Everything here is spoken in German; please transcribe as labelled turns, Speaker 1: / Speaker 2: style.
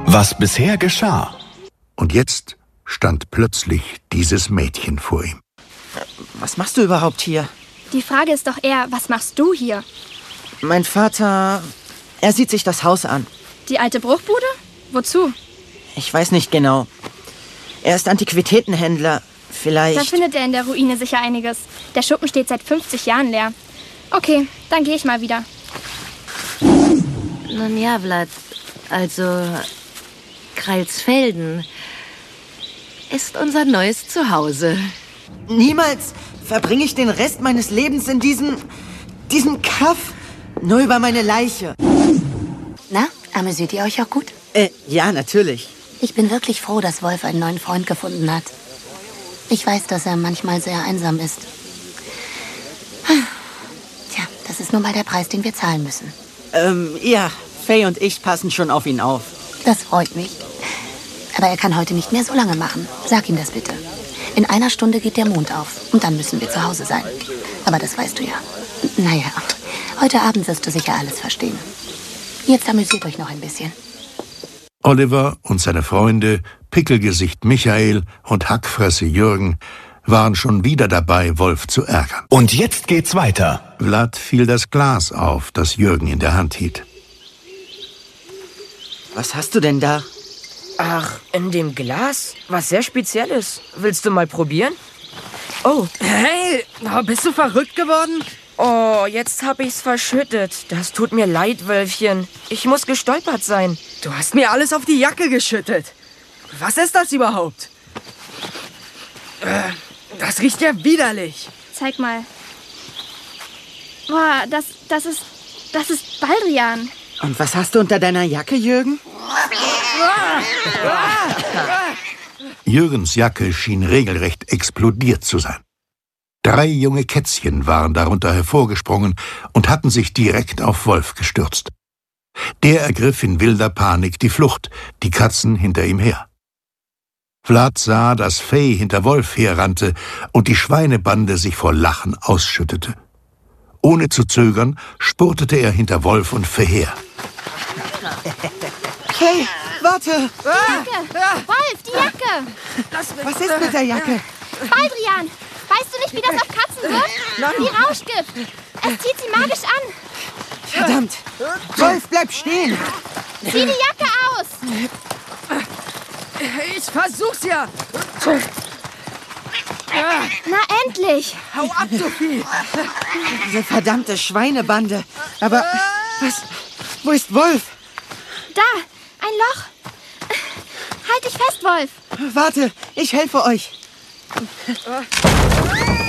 Speaker 1: Was bisher geschah.
Speaker 2: Und jetzt stand plötzlich dieses Mädchen vor ihm.
Speaker 3: Was machst du überhaupt hier?
Speaker 4: Die Frage ist doch eher, was machst du hier?
Speaker 3: Mein Vater, er sieht sich das Haus an.
Speaker 4: Die alte Bruchbude? Wozu?
Speaker 3: Ich weiß nicht genau. Er ist Antiquitätenhändler. Vielleicht...
Speaker 4: Da findet er in der Ruine sicher einiges. Der Schuppen steht seit 50 Jahren leer. Okay, dann gehe ich mal wieder.
Speaker 5: Nun ja, Vlad, also Kreilsfelden ist unser neues Zuhause.
Speaker 3: Niemals verbringe ich den Rest meines Lebens in diesem Kaff. Nur über meine Leiche.
Speaker 5: Na, amüsiert ihr euch auch gut?
Speaker 3: Ja, natürlich.
Speaker 5: Ich bin wirklich froh, dass Wolf einen neuen Freund gefunden hat. Ich weiß, dass er manchmal sehr einsam ist. Tja, das ist nun mal der Preis, den wir zahlen müssen.
Speaker 3: Ja, Faye und ich passen schon auf ihn auf.
Speaker 5: Das freut mich. Aber er kann heute nicht mehr so lange machen. Sag ihm das bitte. In einer Stunde geht der Mond auf und dann müssen wir zu Hause sein. Aber das weißt du ja. Naja, heute Abend wirst du sicher alles verstehen. Jetzt amüsiert euch noch ein bisschen.
Speaker 2: Oliver und seine Freunde, Pickelgesicht Michael und Hackfresse Jürgen, waren schon wieder dabei, Wolf zu ärgern.
Speaker 1: Und jetzt geht's weiter.
Speaker 2: Vlad fiel das Glas auf, das Jürgen in der Hand hielt.
Speaker 3: Was hast du denn da?
Speaker 6: Ach, in dem Glas? Was sehr Spezielles. Willst du mal probieren? Oh.
Speaker 7: Hey, bist du verrückt geworden?
Speaker 6: Oh, jetzt hab ich's verschüttet. Das tut mir leid, Wölfchen. Ich muss gestolpert sein.
Speaker 7: Du hast mir alles auf die Jacke geschüttet. Was ist das überhaupt? Das riecht ja widerlich.
Speaker 4: Zeig mal. Boah, das ist Baldrian.
Speaker 3: Und was hast du unter deiner Jacke, Jürgen?
Speaker 2: Jürgens Jacke schien regelrecht explodiert zu sein. 3 junge Kätzchen waren darunter hervorgesprungen und hatten sich direkt auf Wolf gestürzt. Der ergriff in wilder Panik die Flucht, die Katzen hinter ihm her. Vlad sah, dass Faye hinter Wolf herrannte und die Schweinebande sich vor Lachen ausschüttete. Ohne zu zögern spurtete er hinter Wolf und Faye her.
Speaker 3: Hey, warte!
Speaker 4: Die Jacke! Wolf, die Jacke!
Speaker 3: Was ist mit der Jacke?
Speaker 4: Baldrian! Weißt du nicht, wie das auf Katzen wirkt? Wie Rauschgift. Es zieht sie magisch an.
Speaker 3: Verdammt! Wolf, bleib stehen!
Speaker 4: Zieh die Jacke aus!
Speaker 7: Ich versuch's ja.
Speaker 4: Na, endlich!
Speaker 7: Hau ab, Sophie.
Speaker 3: Diese verdammte Schweinebande. Aber wo ist Wolf?
Speaker 4: Da, ein Loch. Halt dich fest, Wolf.
Speaker 3: Warte, ich helfe euch.